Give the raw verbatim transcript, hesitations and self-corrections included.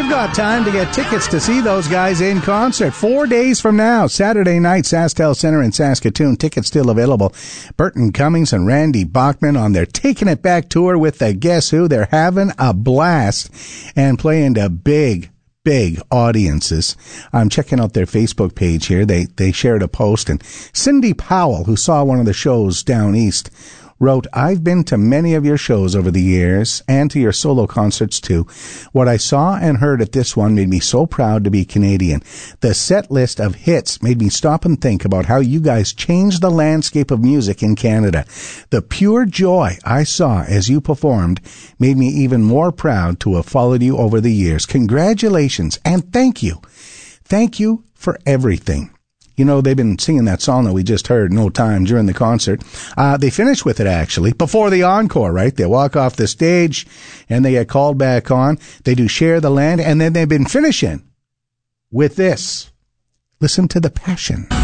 You've got time to get tickets to see those guys in concert. Four days from now, Saturday night, SaskTel Center in Saskatoon. Tickets still available. Burton Cummings and Randy Bachman on their Taking It Back tour with the Guess Who. They're having a blast and playing to big, big audiences. I'm checking out their Facebook page here. They, they shared a post, and Cindy Powell, who saw one of the shows down east, wrote, I've been to many of your shows over the years and to your solo concerts too. What I saw and heard at this one made me so proud to be Canadian. The set list of hits made me stop and think about how you guys changed the landscape of music in Canada. The pure joy I saw as you performed made me even more proud to have followed you over the years. Congratulations and thank you. Thank you for everything. You know, they've been singing that song that we just heard, No Time, during the concert. Uh, they finish with it, actually, before the encore, right? They walk off the stage, and they get called back on. They do Share the Land, and then they've been finishing with this. Listen to the passion.